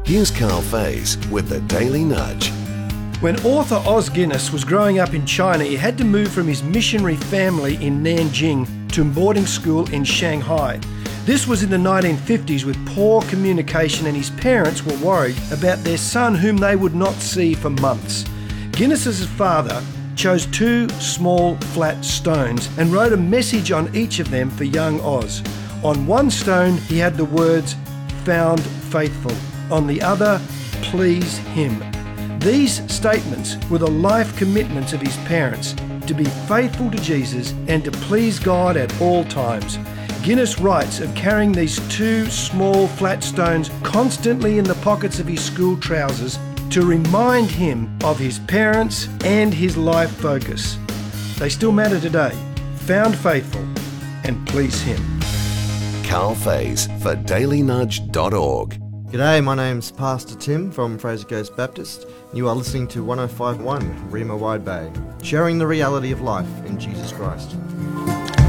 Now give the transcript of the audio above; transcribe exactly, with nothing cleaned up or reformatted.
Here's Carl Faze with the Daily Nudge. When author Os Guinness was growing up in China, he had to move from his missionary family in Nanjing to boarding school in Shanghai. This was in the nineteen fifties with poor communication, and his parents were worried about their son whom they would not see for months. Guinness's father chose two small flat stones and wrote a message on each of them for young Oz. On one stone he had the words, "Found faithful." On the other, "Please him." These statements were the life commitments of his parents, to be faithful to Jesus and to please God at all times. Guinness writes of carrying these two small flat stones constantly in the pockets of his school trousers to remind him of his parents and his life focus. They still matter today. Found faithful and please him. Carl Faze for daily nudge dot org. G'day, my name's Pastor Tim from Fraser Coast Baptist. You are listening to one oh five point one Rima Wide Bay, sharing the reality of life in Jesus Christ.